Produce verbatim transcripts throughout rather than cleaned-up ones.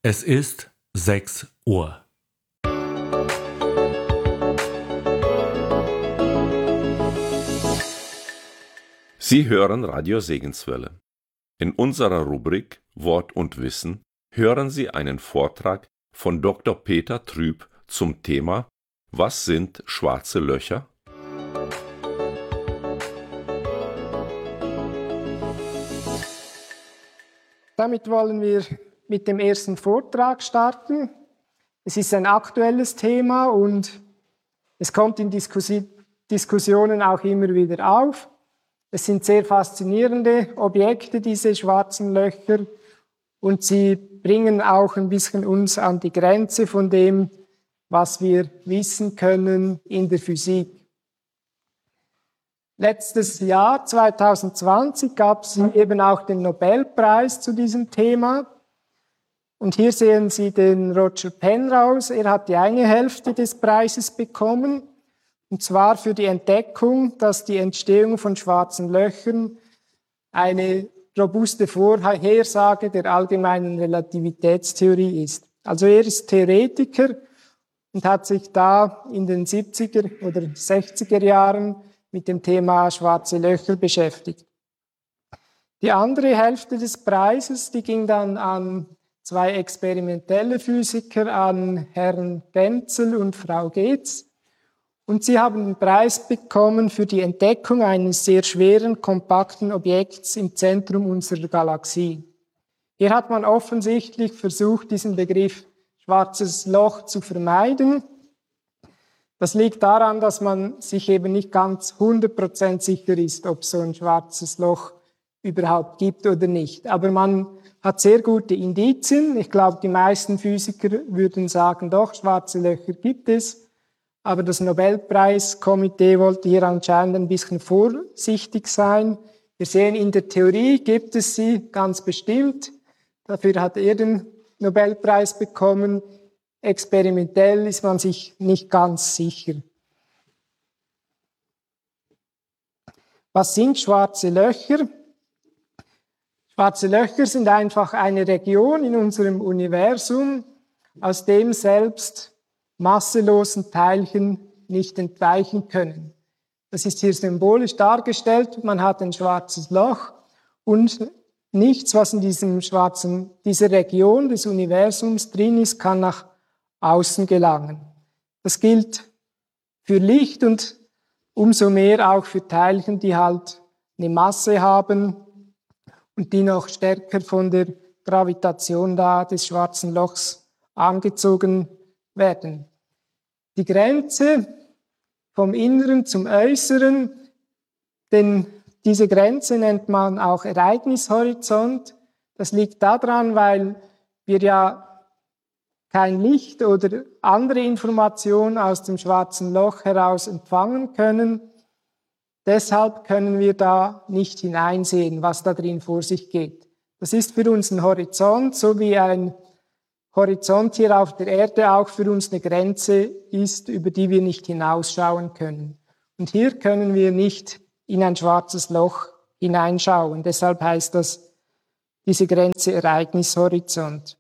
Es ist sechs Uhr. Sie hören Radio Segenswelle. In unserer Rubrik Wort und Wissen hören Sie einen Vortrag von Doktor Peter Trüb zum Thema Was sind schwarze Löcher? Damit wollen wir mit dem ersten Vortrag starten. Es ist ein aktuelles Thema und es kommt in Diskussi- Diskussionen auch immer wieder auf. Es sind sehr faszinierende Objekte, diese schwarzen Löcher, und sie bringen auch ein bisschen uns an die Grenze von dem, was wir wissen können in der Physik. Letztes Jahr, zwanzig zwanzig, gab es eben auch den Nobelpreis zu diesem Thema. Und hier sehen Sie den Roger Penrose. Er hat die eine Hälfte des Preises bekommen, und zwar für die Entdeckung, dass die Entstehung von schwarzen Löchern eine robuste Vorhersage der allgemeinen Relativitätstheorie ist. Also er ist Theoretiker und hat sich da in den siebziger oder sechziger Jahren mit dem Thema schwarze Löcher beschäftigt. Die andere Hälfte des Preises, die ging dann an zwei experimentelle Physiker, an Herrn Genzel und Frau Getz. Und sie haben den Preis bekommen für die Entdeckung eines sehr schweren, kompakten Objekts im Zentrum unserer Galaxie. Hier hat man offensichtlich versucht, diesen Begriff schwarzes Loch zu vermeiden. Das liegt daran, dass man sich eben nicht ganz hundert Prozent sicher ist, ob es so ein schwarzes Loch überhaupt gibt oder nicht. Aber man hat sehr gute Indizien. Ich glaube, die meisten Physiker würden sagen, doch, schwarze Löcher gibt es. Aber das Nobelpreiskomitee wollte hier anscheinend ein bisschen vorsichtig sein. Wir sehen, in der Theorie gibt es sie ganz bestimmt. Dafür hat er den Nobelpreis bekommen. Experimentell ist man sich nicht ganz sicher. Was sind schwarze Löcher? Schwarze Löcher sind einfach eine Region in unserem Universum, aus dem selbst masselosen Teilchen nicht entweichen können. Das ist hier symbolisch dargestellt. Man hat ein schwarzes Loch und nichts, was in diesem schwarzen, dieser Region des Universums drin ist, kann nach außen gelangen. Das gilt für Licht und umso mehr auch für Teilchen, die halt eine Masse haben und die noch stärker von der Gravitation da des schwarzen Lochs angezogen werden. Die Grenze vom Inneren zum Äußeren, denn diese Grenze nennt man auch Ereignishorizont. Das liegt daran, weil wir ja kein Licht oder andere Informationen aus dem schwarzen Loch heraus empfangen können. Deshalb können wir da nicht hineinsehen, was da drin vor sich geht. Das ist für uns ein Horizont, so wie ein Horizont hier auf der Erde auch für uns eine Grenze ist, über die wir nicht hinausschauen können. Und hier können wir nicht in ein schwarzes Loch hineinschauen. Deshalb heißt das, diese Grenze Ereignishorizont.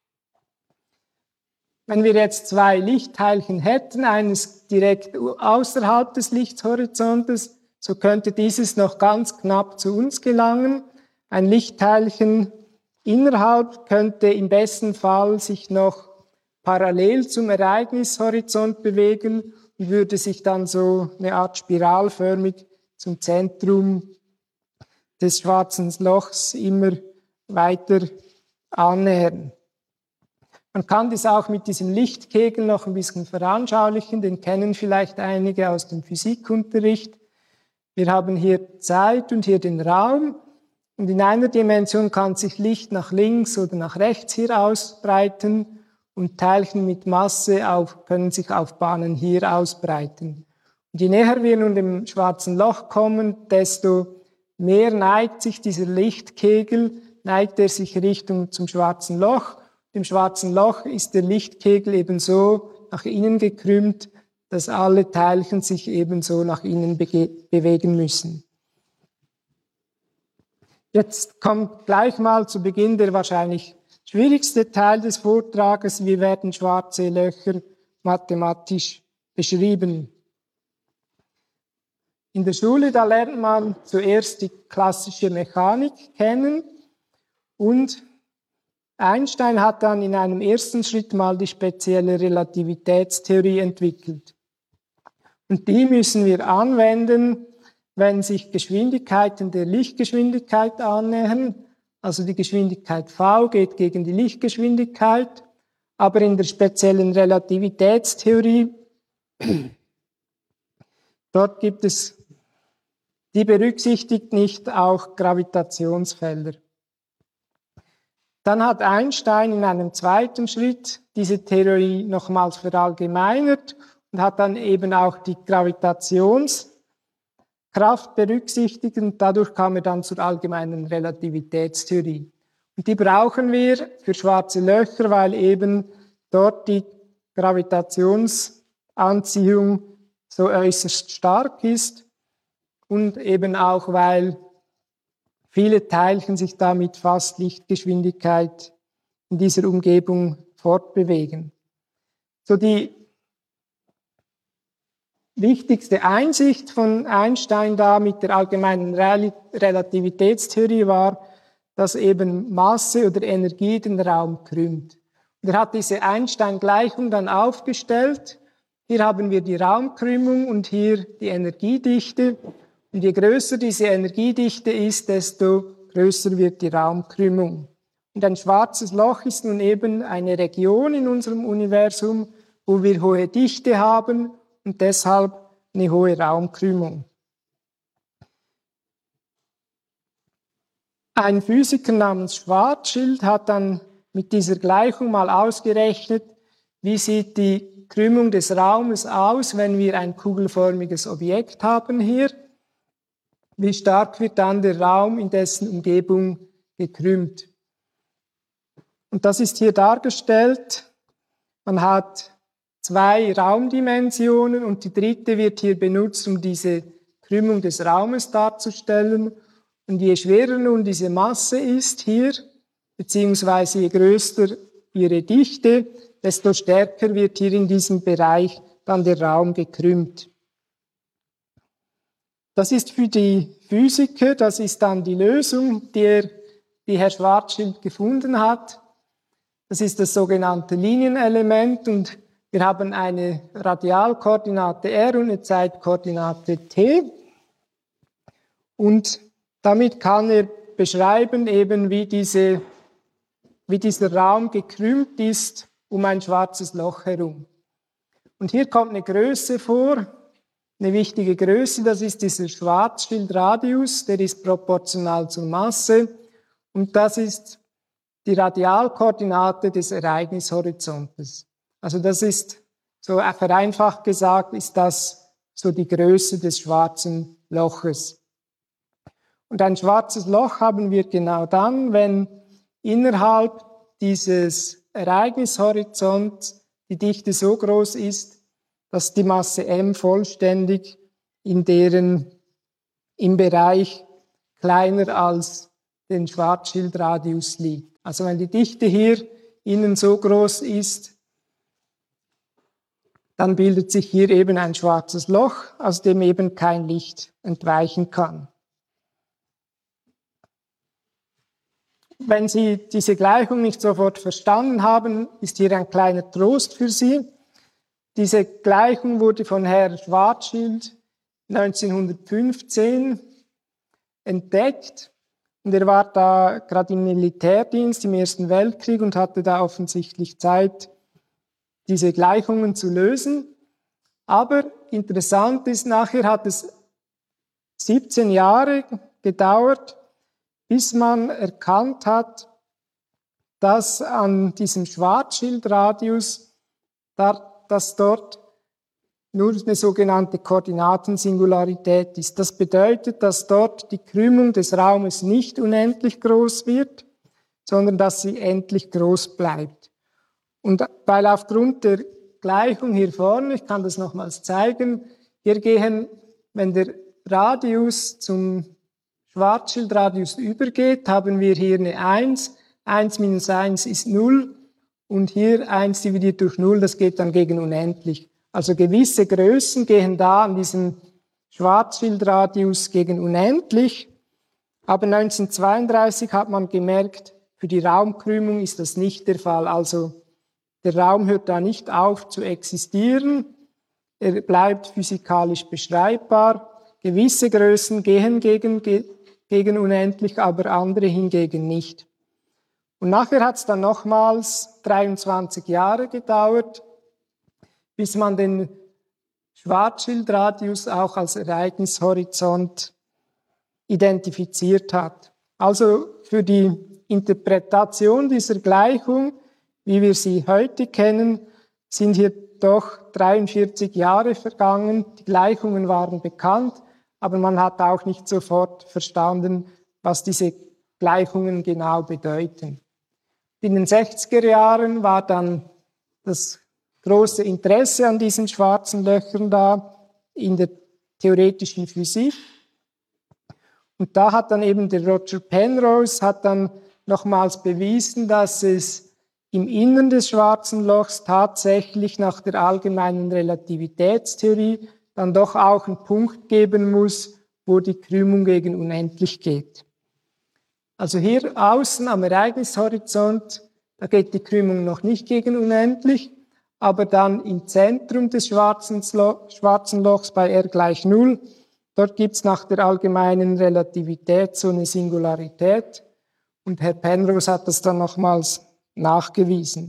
Wenn wir jetzt zwei Lichtteilchen hätten, eines direkt außerhalb des Lichthorizontes, so könnte dieses noch ganz knapp zu uns gelangen. Ein Lichtteilchen innerhalb könnte im besten Fall sich noch parallel zum Ereignishorizont bewegen und würde sich dann so eine Art spiralförmig zum Zentrum des schwarzen Lochs immer weiter annähern. Man kann das auch mit diesem Lichtkegel noch ein bisschen veranschaulichen, den kennen vielleicht einige aus dem Physikunterricht. Wir haben hier Zeit und hier den Raum. Und in einer Dimension kann sich Licht nach links oder nach rechts hier ausbreiten und Teilchen mit Masse auf, können sich auf Bahnen hier ausbreiten. Und je näher wir nun dem schwarzen Loch kommen, desto mehr neigt sich dieser Lichtkegel, neigt er sich Richtung zum schwarzen Loch. Im schwarzen Loch ist der Lichtkegel ebenso nach innen gekrümmt, dass alle Teilchen sich ebenso nach innen bege- bewegen müssen. Jetzt kommt gleich mal zu Beginn der wahrscheinlich schwierigste Teil des Vortrages. Wie werden schwarze Löcher mathematisch beschrieben? In der Schule, da lernt man zuerst die klassische Mechanik kennen und Einstein hat dann in einem ersten Schritt mal die spezielle Relativitätstheorie entwickelt. Und die müssen wir anwenden, wenn sich Geschwindigkeiten der Lichtgeschwindigkeit annähern. Also die Geschwindigkeit v geht gegen die Lichtgeschwindigkeit, aber in der speziellen Relativitätstheorie, dort gibt es, die berücksichtigt nicht auch Gravitationsfelder. Dann hat Einstein in einem zweiten Schritt diese Theorie nochmals verallgemeinert und hat dann eben auch die Gravitationskraft berücksichtigt und dadurch kam er dann zur allgemeinen Relativitätstheorie. Und die brauchen wir für schwarze Löcher, weil eben dort die Gravitationsanziehung so äußerst stark ist und eben auch, weil viele Teilchen sich da mit fast Lichtgeschwindigkeit in dieser Umgebung fortbewegen. So die wichtigste Einsicht von Einstein da mit der allgemeinen Relativitätstheorie war, dass eben Masse oder Energie den Raum krümmt. Und er hat diese Einstein-Gleichung dann aufgestellt. Hier haben wir die Raumkrümmung und hier die Energiedichte. Und je größer diese Energiedichte ist, desto größer wird die Raumkrümmung. Und ein schwarzes Loch ist nun eben eine Region in unserem Universum, wo wir hohe Dichte haben und deshalb eine hohe Raumkrümmung. Ein Physiker namens Schwarzschild hat dann mit dieser Gleichung mal ausgerechnet, wie sieht die Krümmung des Raumes aus, wenn wir ein kugelförmiges Objekt haben hier. Wie stark wird dann der Raum in dessen Umgebung gekrümmt. Und das ist hier dargestellt. Man hat zwei Raumdimensionen und die dritte wird hier benutzt, um diese Krümmung des Raumes darzustellen. Und je schwerer nun diese Masse ist hier, beziehungsweise je größer ihre Dichte, desto stärker wird hier in diesem Bereich dann der Raum gekrümmt. Das ist für die Physiker, das ist dann die Lösung, die, er, die Herr Schwarzschild gefunden hat. Das ist das sogenannte Linienelement und wir haben eine Radialkoordinate r und eine Zeitkoordinate t. Und damit kann er beschreiben, eben wie, diese, wie dieser Raum gekrümmt ist um ein schwarzes Loch herum. Und hier kommt eine Größe vor, eine wichtige Größe, das ist dieser Schwarzschildradius, der ist proportional zur Masse und das ist die Radialkoordinate des Ereignishorizontes. Also das ist, so vereinfacht gesagt, ist das so die Größe des schwarzen Loches. Und ein schwarzes Loch haben wir genau dann, wenn innerhalb dieses Ereignishorizonts die Dichte so groß ist, dass die Masse m vollständig in deren, im Bereich kleiner als den Schwarzschildradius liegt. Also wenn die Dichte hier innen so groß ist, dann bildet sich hier eben ein schwarzes Loch, aus dem eben kein Licht entweichen kann. Wenn Sie diese Gleichung nicht sofort verstanden haben, ist hier ein kleiner Trost für Sie. Diese Gleichung wurde von Herrn Schwarzschild neunzehnhundertfünfzehn entdeckt und er war da gerade im Militärdienst im Ersten Weltkrieg und hatte da offensichtlich Zeit, diese Gleichungen zu lösen. Aber interessant ist, nachher hat es siebzehn Jahre gedauert, bis man erkannt hat, dass an diesem Schwarzschildradius, dass dort nur eine sogenannte Koordinatensingularität ist. Das bedeutet, dass dort die Krümmung des Raumes nicht unendlich groß wird, sondern dass sie endlich groß bleibt. Und weil aufgrund der Gleichung hier vorne, ich kann das nochmals zeigen, hier gehen, wenn der Radius zum Schwarzschildradius übergeht, haben wir hier eine eins, eins minus eins ist null und hier eins dividiert durch null, das geht dann gegen unendlich. Also gewisse Größen gehen da an diesem Schwarzschildradius gegen unendlich, aber neunzehnhundertzweiunddreißig hat man gemerkt, für die Raumkrümmung ist das nicht der Fall. Also der Raum hört da nicht auf zu existieren, er bleibt physikalisch beschreibbar. Gewisse Größen gehen gegen, gegen unendlich, aber andere hingegen nicht. Und nachher hat es dann nochmals dreiundzwanzig Jahre gedauert, bis man den Schwarzschildradius auch als Ereignishorizont identifiziert hat. Also für die Interpretation dieser Gleichung, wie wir sie heute kennen, sind hier doch dreiundvierzig Jahre vergangen. Die Gleichungen waren bekannt, aber man hat auch nicht sofort verstanden, was diese Gleichungen genau bedeuten. In den sechziger Jahren war dann das große Interesse an diesen schwarzen Löchern da in der theoretischen Physik. Und da hat dann eben der Roger Penrose hat dann nochmals bewiesen, dass es im Innern des schwarzen Lochs tatsächlich nach der allgemeinen Relativitätstheorie dann doch auch einen Punkt geben muss, wo die Krümmung gegen unendlich geht. Also hier außen am Ereignishorizont, da geht die Krümmung noch nicht gegen unendlich, aber dann im Zentrum des schwarzen, Lo- schwarzen Lochs bei R gleich null, dort gibt es nach der allgemeinen Relativität so eine Singularität und Herr Penrose hat das dann nochmals nachgewiesen.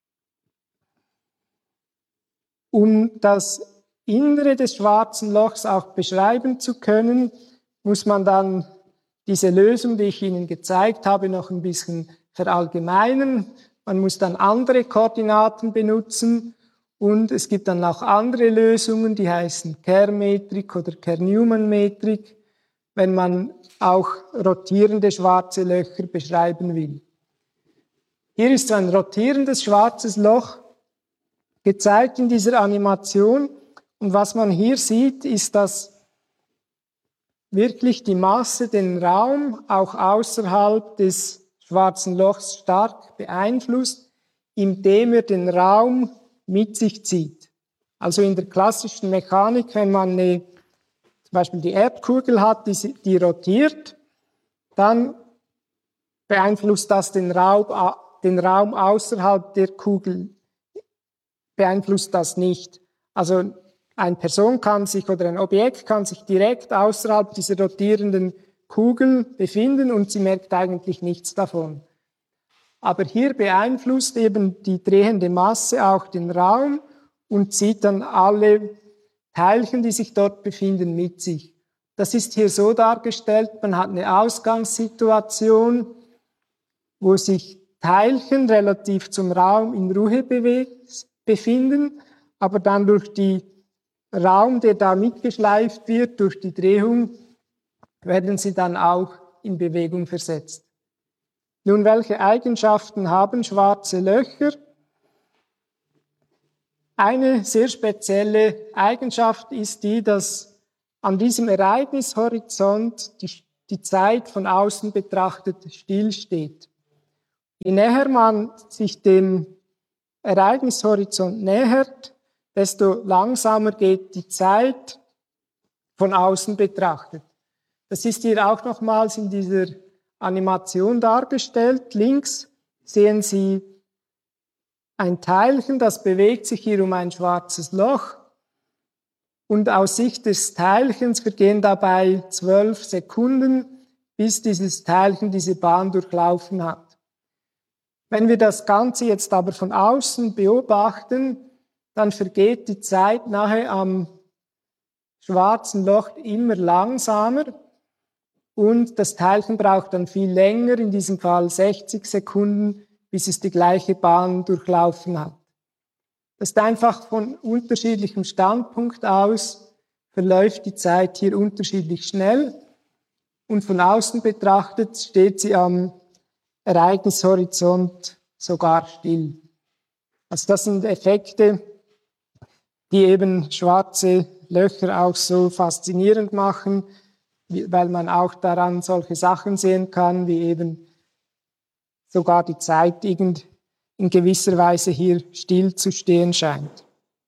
Um das Innere des schwarzen Lochs auch beschreiben zu können, muss man dann diese Lösung, die ich Ihnen gezeigt habe, noch ein bisschen verallgemeinern. Man muss dann andere Koordinaten benutzen und es gibt dann auch andere Lösungen, die heißen Kerr-Metrik oder Kerr-Newman-Metrik, wenn man auch rotierende schwarze Löcher beschreiben will. Hier ist so ein rotierendes schwarzes Loch gezeigt in dieser Animation und was man hier sieht, ist, dass wirklich die Masse den Raum auch außerhalb des schwarzen Lochs stark beeinflusst, indem er den Raum mit sich zieht. Also in der klassischen Mechanik, wenn man eine, zum Beispiel die Erdkugel hat, die, die rotiert, dann beeinflusst das den Raum, den Raum außerhalb der Kugel, beeinflusst das nicht. Also eine Person kann sich oder ein Objekt kann sich direkt außerhalb dieser rotierenden Kugel befinden und sie merkt eigentlich nichts davon. Aber hier beeinflusst eben die drehende Masse auch den Raum und zieht dann alle Teilchen, die sich dort befinden, mit sich. Das ist hier so dargestellt, man hat eine Ausgangssituation, wo sich Teilchen relativ zum Raum in Ruhe bewegt, befinden, aber dann durch den Raum, der da mitgeschleift wird, durch die Drehung, werden sie dann auch in Bewegung versetzt. Nun, welche Eigenschaften haben schwarze Löcher? Eine sehr spezielle Eigenschaft ist die, dass an diesem Ereignishorizont die, die Zeit von außen betrachtet stillsteht. Je näher man sich dem Ereignishorizont nähert, desto langsamer geht die Zeit von außen betrachtet. Das ist hier auch nochmals in dieser Animation dargestellt. Links sehen Sie ein Teilchen, das bewegt sich hier um ein schwarzes Loch. Und aus Sicht des Teilchens vergehen dabei zwölf Sekunden, bis dieses Teilchen diese Bahn durchlaufen hat. Wenn wir das Ganze jetzt aber von außen beobachten, dann vergeht die Zeit nahe am schwarzen Loch immer langsamer und das Teilchen braucht dann viel länger, in diesem Fall sechzig Sekunden, bis es die gleiche Bahn durchlaufen hat. Das ist einfach von unterschiedlichem Standpunkt aus, verläuft die Zeit hier unterschiedlich schnell und von außen betrachtet steht sie am Ereignishorizont sogar still. Also das sind Effekte, die eben schwarze Löcher auch so faszinierend machen, weil man auch daran solche Sachen sehen kann, wie eben sogar die Zeit irgend in gewisser Weise hier still zu stehen scheint.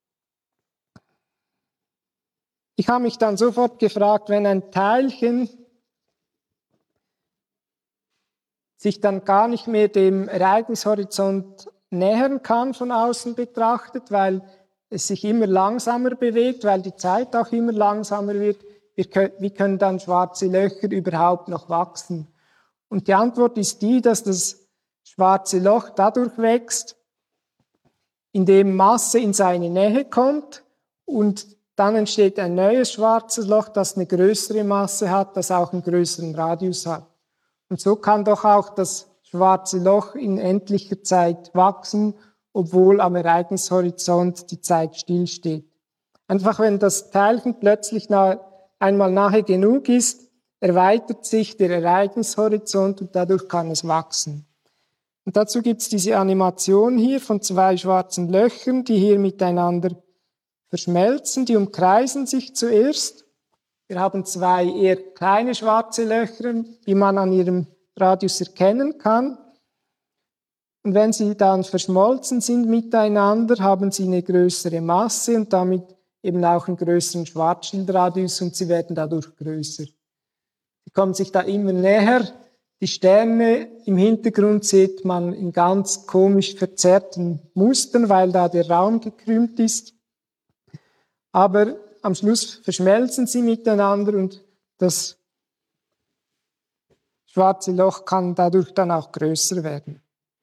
Ich habe mich dann sofort gefragt, wenn ein Teilchen sich dann gar nicht mehr dem Ereignishorizont nähern kann von außen betrachtet, weil es sich immer langsamer bewegt, weil die Zeit auch immer langsamer wird, wie können dann schwarze Löcher überhaupt noch wachsen? Und die Antwort ist die, dass das schwarze Loch dadurch wächst, indem Masse in seine Nähe kommt und dann entsteht ein neues schwarzes Loch, das eine größere Masse hat, das auch einen größeren Radius hat. Und so kann doch auch das schwarze Loch in endlicher Zeit wachsen, obwohl am Ereignishorizont die Zeit stillsteht. Einfach wenn das Teilchen plötzlich einmal nahe genug ist, erweitert sich der Ereignishorizont und dadurch kann es wachsen. Und dazu gibt es diese Animation hier von zwei schwarzen Löchern, die hier miteinander verschmelzen, die umkreisen sich zuerst. Wir haben zwei eher kleine schwarze Löcher, die man an ihrem Radius erkennen kann. Und wenn sie dann verschmolzen sind miteinander, haben sie eine größere Masse und damit eben auch einen größeren Schwarzschildradius und sie werden dadurch größer. Sie kommen sich da immer näher. Die Sterne im Hintergrund sieht man in ganz komisch verzerrten Mustern, weil da der Raum gekrümmt ist. Aber am Schluss verschmelzen sie miteinander und das schwarze Loch kann dadurch dann auch größer werden.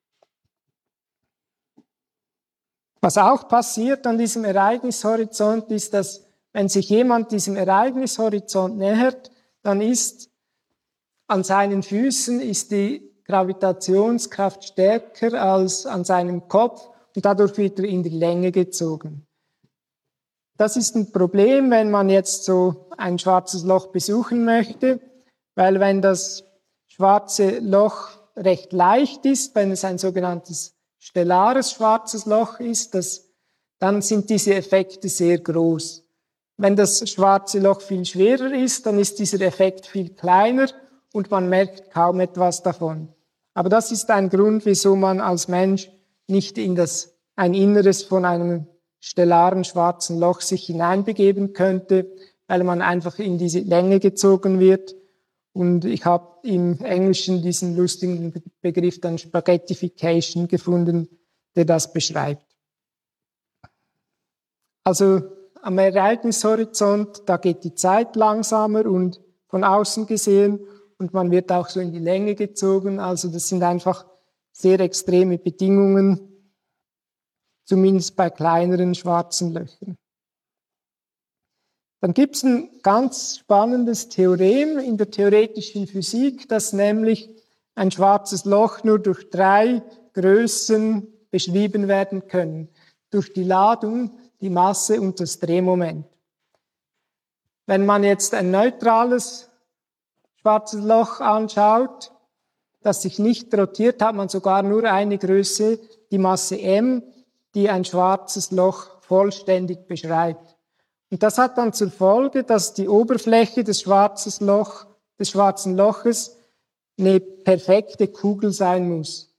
Was auch passiert an diesem Ereignishorizont ist, dass wenn sich jemand diesem Ereignishorizont nähert, dann ist an seinen Füßen ist die Gravitationskraft stärker als an seinem Kopf und dadurch wird er in die Länge gezogen. Das ist ein Problem, wenn man jetzt so ein schwarzes Loch besuchen möchte, weil wenn das schwarze Loch recht leicht ist, wenn es ein sogenanntes stellares schwarzes Loch ist, das, dann sind diese Effekte sehr groß. Wenn das schwarze Loch viel schwerer ist, dann ist dieser Effekt viel kleiner und man merkt kaum etwas davon. Aber das ist ein Grund, wieso man als Mensch nicht in das, ein Inneres von einem stellaren schwarzen Loch sich hineinbegeben könnte, weil man einfach in diese Länge gezogen wird. Und ich habe im Englischen diesen lustigen Begriff dann Spaghettification gefunden, der das beschreibt. Also am Ereignishorizont, da geht die Zeit langsamer und von außen gesehen und man wird auch so in die Länge gezogen. Also das sind einfach sehr extreme Bedingungen, zumindest bei kleineren schwarzen Löchern. Dann gibt es ein ganz spannendes Theorem in der theoretischen Physik, dass nämlich ein schwarzes Loch nur durch drei Größen beschrieben werden können. Durch die Ladung, die Masse und das Drehmoment. Wenn man jetzt ein neutrales schwarzes Loch anschaut, das sich nicht rotiert, hat man sogar nur eine Größe, die Masse m, die ein schwarzes Loch vollständig beschreibt. Und das hat dann zur Folge, dass die Oberfläche des, schwarzes Loch, des schwarzen Loches eine perfekte Kugel sein muss.